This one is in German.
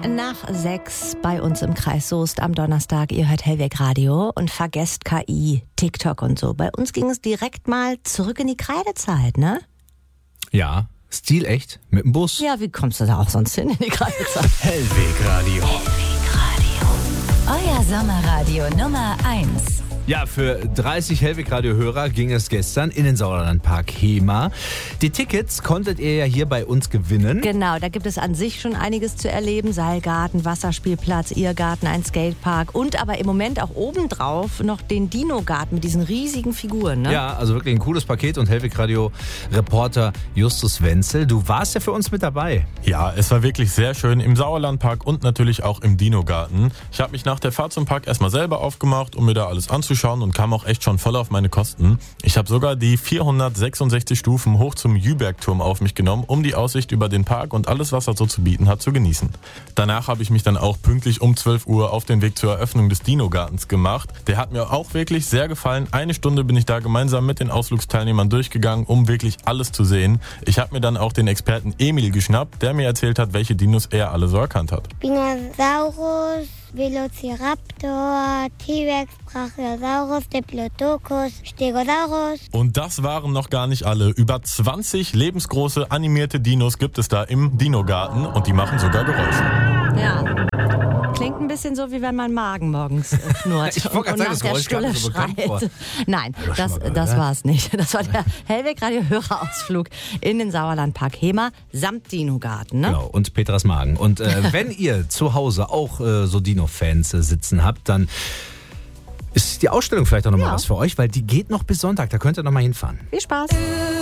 5:10 bei uns im Kreis Soest am Donnerstag. Ihr hört Hellweg Radio und vergesst KI, TikTok und so. Bei uns ging es direkt mal zurück in die Kreidezeit, ne? Ja, stilecht, mit dem Bus. Ja, wie kommst du da auch sonst hin in die Kreidezeit? Hellweg Radio. Euer Sommerradio Nummer 1. Ja, für 30 Hellweg-Radio-Hörer ging es gestern in den Sauerlandpark Hemer. Die Tickets konntet ihr ja hier bei uns gewinnen. Genau, da gibt es an sich schon einiges zu erleben. Seilgarten, Wasserspielplatz, Irrgarten, ein Skatepark und aber im Moment auch obendrauf noch den Dino-Garten mit diesen riesigen Figuren, ne? Ja, also wirklich ein cooles Paket und Hellweg-Radio-Reporter Justus Wenzel, du warst ja für uns mit dabei. Ja, es war wirklich sehr schön im Sauerlandpark und natürlich auch im Dino-Garten. Ich habe mich nach der Fahrt zum Park erstmal selber aufgemacht, um mir da alles anzuschauen und kam auch echt schon voll auf meine Kosten. Ich habe sogar die 466 Stufen hoch zum Jübergturm auf mich genommen, um die Aussicht über den Park und alles, was er so zu bieten hat, zu genießen. Danach habe ich mich dann auch pünktlich um 12 Uhr auf den Weg zur Eröffnung des Dino-Gartens gemacht. Der hat mir auch wirklich sehr gefallen. Eine Stunde bin ich da gemeinsam mit den Ausflugsteilnehmern durchgegangen, um wirklich alles zu sehen. Ich habe mir dann auch den Experten Emil geschnappt, der mir erzählt hat, welche Dinos er alle so erkannt hat. Spinosaurus, Velociraptor, T-Rex, Brachiosaurus, Diplodocus, Stegosaurus. Und das waren noch gar nicht alle. Über 20 lebensgroße animierte Dinos gibt es da im Dino-Garten und die machen sogar Geräusche. Ja. Klingt ein bisschen so, wie wenn mein Magen morgens knurrt Ich wollte gerade sagen, das Geräusch kam mir so bekannt vor. Nein, das war es nicht. Das war der Hellweg-Radio-Hörerausflug in den Sauerlandpark Hemer samt Dino-Garten. Ne? Genau, und Petras Magen. Und wenn ihr zu Hause auch so Dino-Fans sitzen habt, dann ist die Ausstellung vielleicht auch nochmal was für euch, weil die geht noch bis Sonntag. Da könnt ihr nochmal hinfahren. Viel Spaß.